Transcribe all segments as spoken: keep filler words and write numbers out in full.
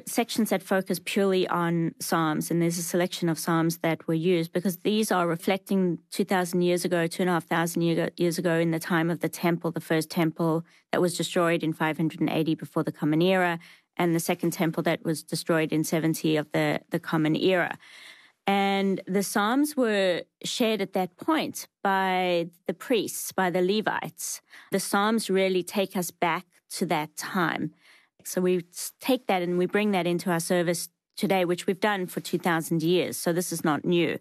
sections that focus purely on psalms, and there's a selection of psalms that were used because these are reflecting two thousand years ago, two and a half thousand years ago in the time of the temple, the first temple that was destroyed in five hundred eighty before the Common Era, and the second temple that was destroyed in seventy of the, the Common Era. And the psalms were shared at that point by the priests, by the Levites. The psalms really take us back to that time. So we take that and we bring that into our service today, which we've done for two thousand years. So this is not new.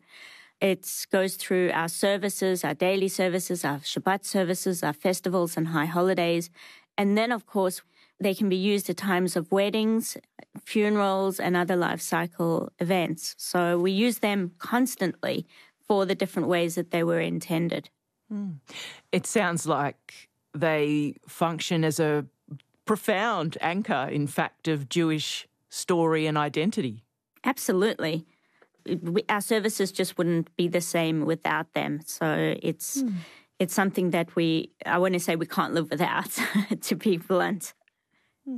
It goes through our services, our daily services, our Shabbat services, our festivals and high holidays. And then, of course, they can be used at times of weddings, funerals, and other life cycle events. So we use them constantly for the different ways that they were intended. Mm. It sounds like they function as a profound anchor, in fact, of Jewish story and identity. Absolutely. We, our services just wouldn't be the same without them. So it's mm. it's something that we, I want to say we can't live without, to be blunt. Mm.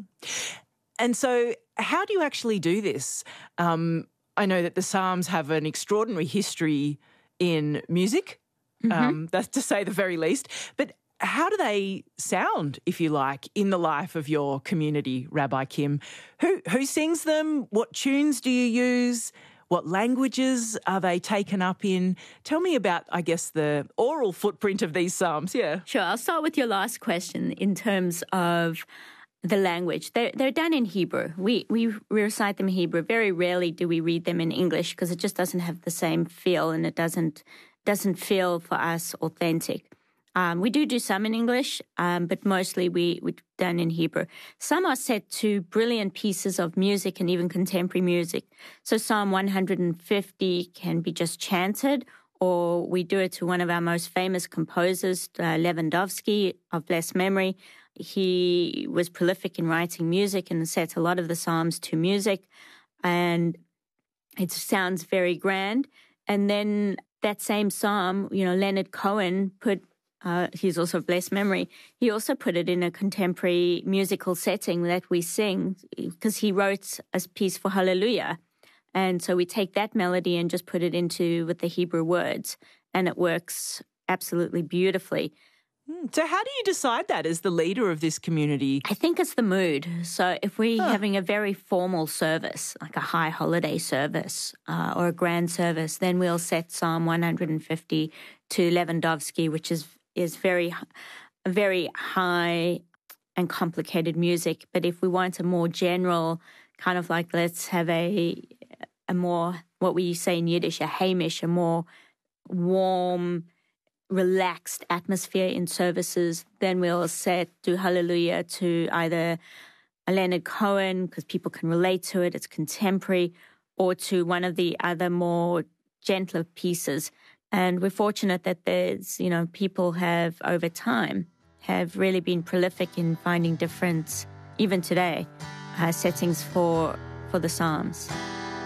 And so how do you actually do this? Um, I know that the Psalms have an extraordinary history in music, mm-hmm. um, that's to say the very least, but how do they sound, if you like, in the life of your community, Rabbi Kim? Who who sings them? What tunes do you use? What languages are they taken up in? Tell me about, I guess, the oral footprint of these psalms, yeah. Sure, I'll start with your last question in terms of the language. They're, they're done in Hebrew. We, we recite them in Hebrew. Very rarely do we read them in English because it just doesn't have the same feel and it doesn't doesn't feel for us authentic. Um, we do do some in English, um, but mostly we, we've done in Hebrew. Some are set to brilliant pieces of music and even contemporary music. So Psalm one hundred fifty can be just chanted, or we do it to one of our most famous composers, uh, Lewandowski of blessed memory. He was prolific in writing music and set a lot of the Psalms to music, and it sounds very grand. And then that same Psalm, you know, Leonard Cohen put Uh, he's also of blessed memory. He also put it in a contemporary musical setting that we sing because he wrote a piece for Hallelujah. And so we take that melody and just put it into with the Hebrew words, and it works absolutely beautifully. Mm. So how do you decide that as the leader of this community? I think it's the mood. So if we're huh. having a very formal service, like a high holiday service uh, or a grand service, then we'll set Psalm one hundred fifty to Lewandowski, which is is very, very high and complicated music. But if we want a more general kind of like, let's have a a more, what we say in Yiddish, a Hamish, a more warm, relaxed atmosphere in services, then we'll set Do Hallelujah to either a Leonard Cohen, because people can relate to it, it's contemporary, or to one of the other more gentler pieces. And we're fortunate that there's, you know, people have over time have really been prolific in finding different, even today, uh, settings for for the Psalms.